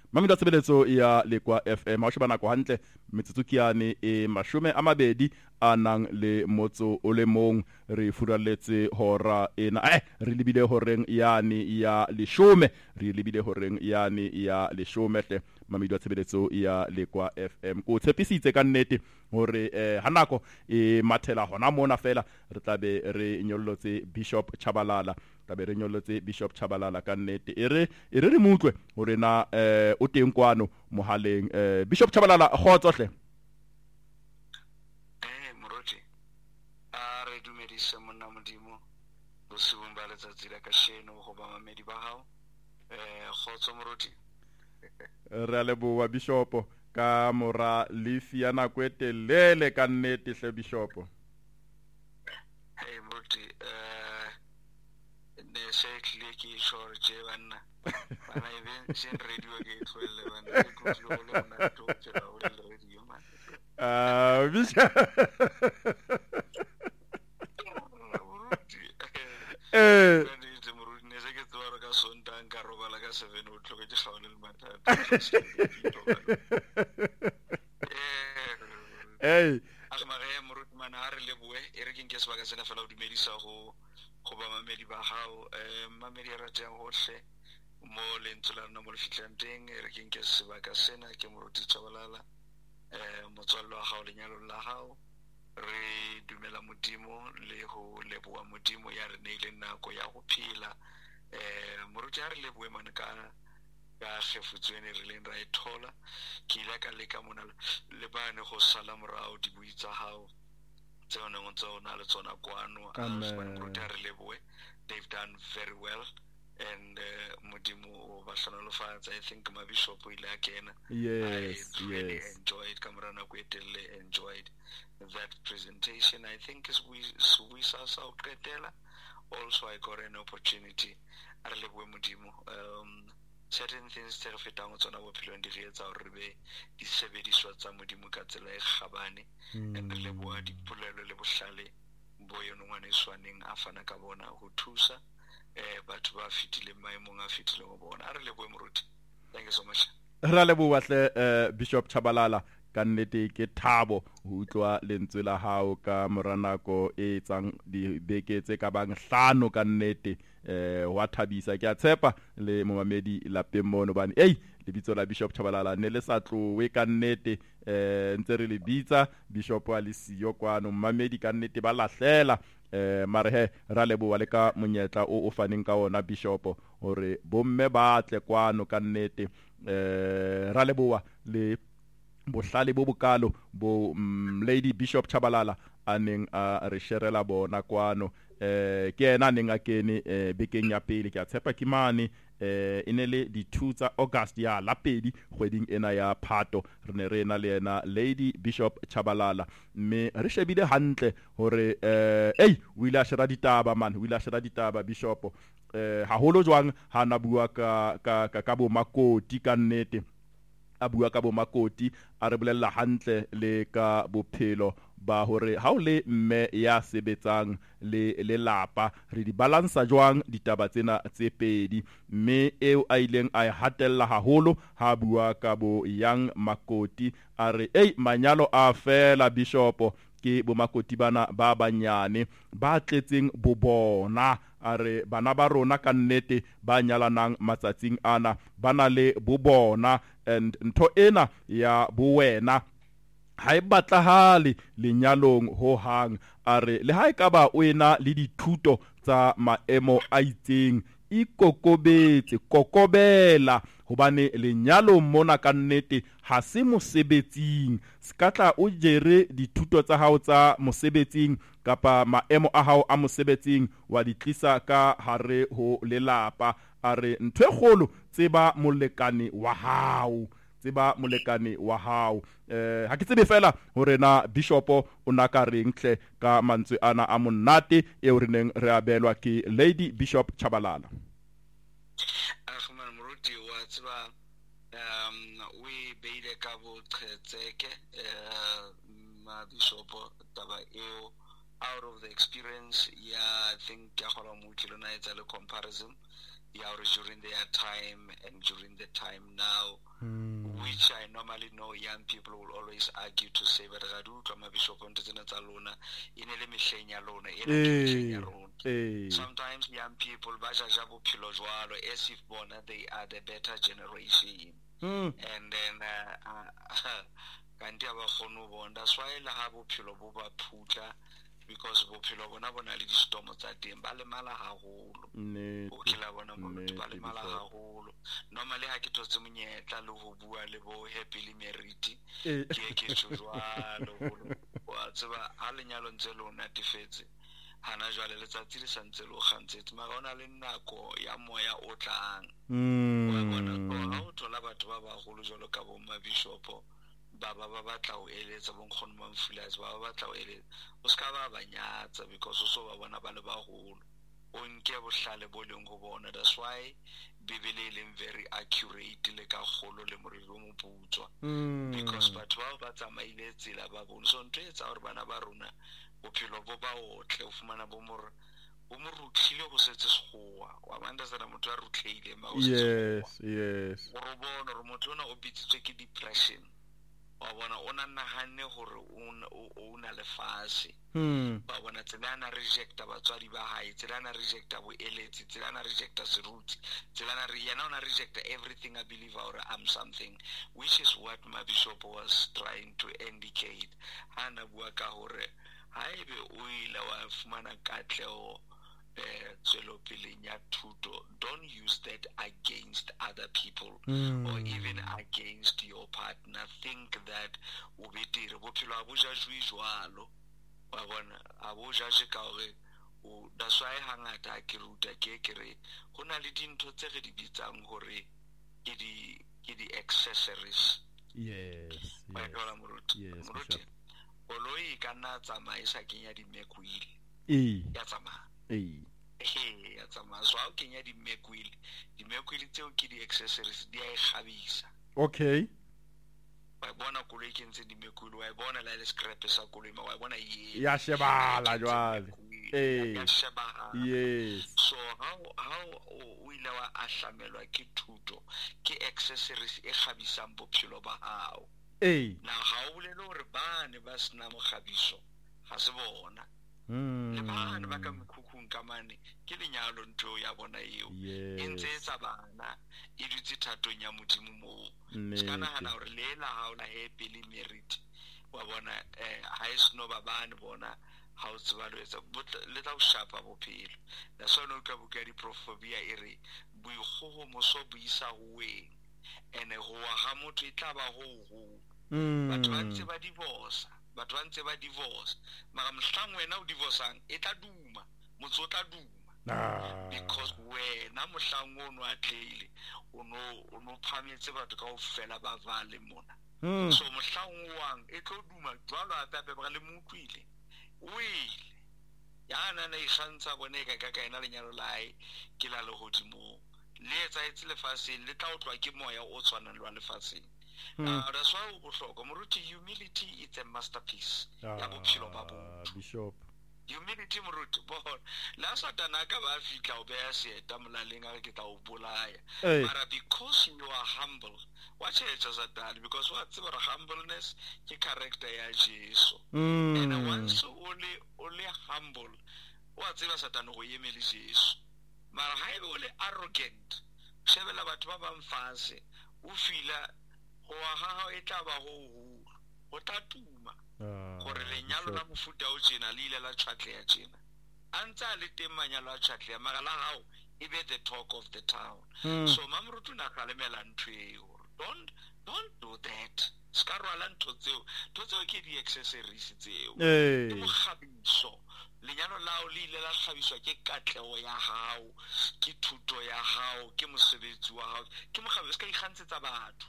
Mamela tshebeletso ya Lekwa FM ha shebana ko hantle metsotso ke yane e 20 a nang le motso o le mong re furalletse hora ena re lebile horeng yane ya 10 re lebile horeng yane ya 10 hle mamedi wa tshebeletso ya Lekwa FM ko tshepisitse ka nnete hore hanako e mathela hona mona fela re tlabe re nyollotse Bishop Tshabalala tabe re nyollotse Bishop Tshabalala ka nnete e re mutlwe hore na o teng kwano mohaleng Bishop Tshabalala khotso hle Moroji a re dumedise monna modimo bo sebumba letsatsi la ka sheno go ba mamedi ba hao khotso Moroji re a leboha Bishop ka mora lefi ya nako e telele ka nnete hle Bishop Moroji ne se kliki short je banna bana even sin radio ke twele banna ko tlo na to tla o le radio man Bishop ne se ke tswa ka sonta nka robala ka 7 o tlo ke tshwana le mathata asmare moruti mana a re leboe e re ke nke sebaka sena fela o dumedisa go ba mamedi ba hao mamedi ra teng hohle mo le ntsola nna mo le fitlang teng e re ke nke sebaka sena ke moruti Tshabalala motswallo wa hao lenyalo la hao re dumela modimo le ho leboa modimo ya re neile nako ya go phela moruti a re leboe mane ka kgefutswene re leng ra e thola ke ile ka leka mona le bane go sala morao di buitsa hao tseo neng tsona le tsona kwano moruti a re leboe they've done very well and modimo ba hlonolofatsa I think ma bishop ile a kena yes really enjoyed kamarana go etelle enjoyed that presentation I think is we sa o qetela also I got an opportunity a re leboe modimo certain things tse re fetang tsona bophelong di re etsa hore re be di sebediswa tsa modimo ka tsela e kgabane and re leboa dipolelo le bohlale bo yona ngwane swaneng a fana ka bona ho thusa batho ba fitile maemong a fitile go bona a re leboe moruti thank you so much ra leboa hle Bishop Tshabalala ka nnete ke thabo ho utlwa lentswe la hao ka moranako e tsang di beke tse ka bang 5 ka nnete wa thabisa ke a tshepa le momamedi lapeng mono bane lebitso la Bishop Tshabalala ne le sa tlowe ka nnete ntse re le bitsa Bishop a le siyo kwano momamedi ka nnete ba lahlela mare ra leboa le ka monyetla o faneng ka ona Bishop hore bomme ba tle kwano ka nnete ra leboa le bohlale bo bokalo bo Lady Bishop Tshabalala a neng a re sherela bona kwano ke yena neng a kene bekeng ya pele ke a tshepa ke mane inele di 2 tsa August ya la pedi kgweding ena ya Phato re ne re na le yena Lady Bishop Tshabalala mme re shebile hantle hore o ile a shera ditaba man o ile a shera ditaba Bishop haholo jwang ha na bua ka bo makoti ka nnete a bua ka bo makoti a re bolella hantle le ka bophelo ba hore ha o le mme ya sebetsang le lelapa re di balansa jwang ditaba tsena tse pedi mme eo a ileng a hatella haholo ha bua ka bo young makoti a re manyalo a fela Bishop ke bo makoti bana ba banyane ba tletseng bobona a re bana ba rona ka nnete ba nyalanang matsatsing ana bana le bobona and ntho ena ya bowena ha e batlahale lenyalong ho hang a re le ha e ka ba o ena le dithuto tsa maemo a itseng ikokobetse kokobela hobane lenyalo mona ka nnete ha se mosebetsing skatla o jere dithuto tsa hao tsa mosebetsing kapa maemo a hao a mosebetsing wa di tlisa ka hare ho lelapa a re ntwe kgolo tseba molekane wa hao tseba molekane wa hao ha ke tsebe fela hore na Bishop o na ka reng hle ka mantswe ana a monate e re neng re abelwa ke Lady Bishop Tshabalala Ahman Muruti wa tseba we beile ka bo tseke ma Bishop taba eo out of the experience I think ya gola mo tlilona etsa le comparison during their time and during the time now, which I normally know young people will always argue to say, but I do to my bishop on Luna, in a sometimes young people, as if born, they are the better generation. And then, that's why I have a because bophelo bona bona le distomo tsa teng ba le mala haholo o kila bona moruti ba le mala haholo normally ha ke thotse monyetla le ho bua le bo Happy Meriti ke tshwalo wa tseba ha lenyalo ntse lo natifetse hana jwale letsatsi le santse lo kgantsetse mara ona le nako ya moya o tlang wa bona ha o thola batho ba bagolo jalo ka bo mabishopo ba batla o eletsa bo nkgono Mamfulazi ba batla o eletsa o ska ba banyatsa because o so ba bona ba le bagolo o nke bohlale bo leng go bona. That's why Bibele e leng very accurate le ka golo le moriri o moputswa because batho ba tsamaile tsela ba bona so ntwe etsa gore bana ba rona bophelo bo ba otle o fumana bo mor o mo rutlile go setse segowa wa manda sana motho a rutlile ma o setse yes go bona re motho ona o bitsitswe ke depression wa bona o na nahane gore o na le fase ba bona tselana rejecta batswadi ba hae tselana rejecta bo eletsi tselana rejecta seruti tselana yena ona rejecta everything. I believe I'm something, which is what my bishop was trying to indicate. Hana bua ka hore haebe o ile wa fumana katlego don't use that against other people or even against your partner. Think that that's why hangata ke ruta ke re hona le dintho tse re di bitsang hore ke di accessories. Yes. Moruti oloi ka nna tsamaisa kenya di mekuile ya tsamaya ya tsamaya so ha kenya di mekuile tseo ke di accessories di a ikgabisa. Okay. Wa bona koloi ke ntse di mekuile wa bona la le scrap sa koloi ma wa bona ya shebala jwale ya shebala. Yes. So how o ile wa ahlamelwa ke thuto ke accessories e kgabisang bophelo ba hao na ha o bolele hore bane ba sena moghabiso ga se bona le bana ba ka mekhukhung ka mane ke lenyalo ntho ya bona eo e ntse tsa bana e dutse thatong ya modimo moo se kana hana hore le la ha o la Happy Meriti wa bona ha e sno ba bana bona ha o tseba le tla o shapa bophelo la sona o ka buka di profobia e re buigogo moso buisa hoeng ene go wa ha motho e tla ba ho batho ba ntse ba divorce mara mhlang wena o divorceang e tla duma motho o tla duma because wena mhlang o no atlile o no phametse batho ka o fela ba vale mona so mhlang wang e tlo duma jwalo a pepe ba le motlwile o ile yana na ikgantsa bone ka ena lenyalo lae ke la le hodimo le etsa etse lefatsheng le tla o tlwa ke moya o tshwanang le wa lefatsheng. That's why Moruti, humility is a masterpiece. Bishop. Humility Moruti. Last Tanaka Bafika Obeasi, Tamlalinga Kita Ubulaya. But because you are humble, watch it as a dad, because what's about humbleness, your character is. And once only humble, what's ever Satan who is. Marhai only arrogant. Shevela Batwabam Fancy, Ufila. Wa ha e tla ba ho tatuma gore lenyalo la mofuta o tsena le ile la tšhatle ya tsena antsa le teng manyalo a tšhatle mara la hao e be the talk of the town. So mamrutu na kalemela ntwe don't do that skarwala ntho tseo ke di accessories tseo ke moghabiso lenyalo lao le ile la khabiswa ke katlego ya hao ke thuto ya hao ke mosebetsi wa hao ke moghabiso ka ikgantsetsa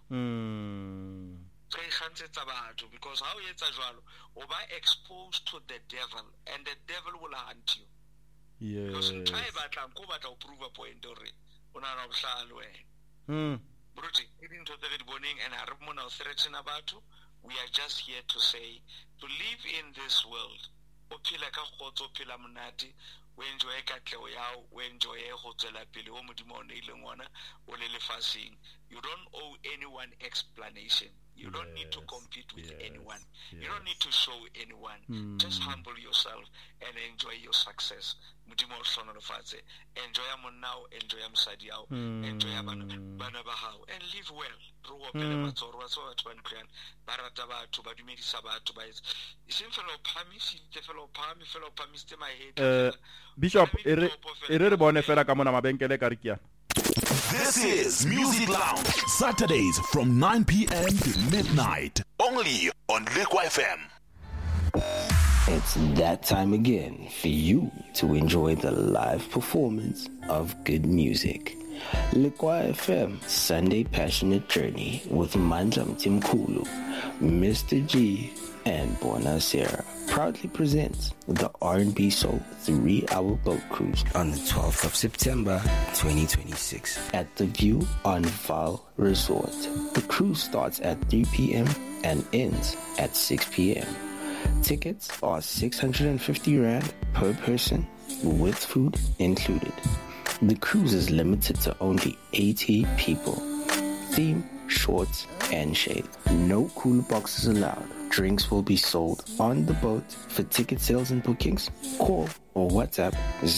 batho because how yetsa jwalo o ba exposed to the devil and the devil will hunt you. Because nthae batlang ko batla o prove a point hore ona na bohlalo wena bruti into the bonning and a remona threaten about. We are just here to say to live in this world ophila ka khotso phila monate o enjoy katlego yao, o enjoy go tswela pele o modimo o neileng ona o le lefaseng. You don't owe anyone explanation. You don't need to compete with anyone. You don't need to show anyone. Just humble yourself and enjoy your success. Modimo o hlono lefatshe. Enjoy now, enjoy mosadi yao, enjoy bana ba hao, and live well. Ro pele matsoro wa so batho ba ntlwana ba rata batho ba dumedisa batho ba itse iseng fela o phamisitse fela o phamisitse my head. Bishop ere re bone fela ka mona mabenkele ka rikiana. This is Music Lounge, Saturdays from 9 p.m. to midnight, only on Liquid FM. It's that time again for you to enjoy the live performance of good music. Liquid FM Sunday Passionate Journey with Mandla Mtimkulu, Mr. G, and Bona Sarah proudly presents the R&B Soul 3-hour boat cruise on the 12th of September 2026 at the View on Val Resort. The cruise starts at 3 p.m. and ends at 6 p.m. Tickets are 650 Rand per person with food included. The cruise is limited to only 80 people. Theme, shorts, and shade. No cooler boxes allowed. Drinks will be sold on the boat. For ticket sales and bookings, call or WhatsApp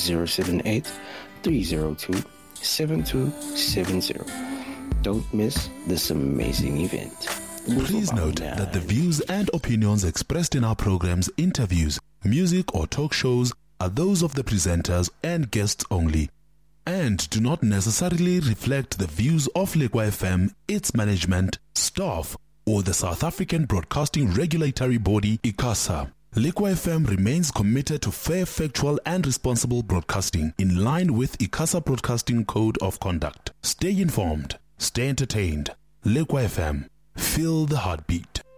078-302-7270. Don't miss this amazing event. Please note that the views and opinions expressed in our programs, interviews, music or talk shows are those of the presenters and guests only, and do not necessarily reflect the views of Liquid FM, its management, staff, or the South African Broadcasting Regulatory Body, ICASA. Liquid FM remains committed to fair, factual, and responsible broadcasting in line with ICASA Broadcasting Code of Conduct. Stay informed, stay entertained. Liquid FM, feel the heartbeat.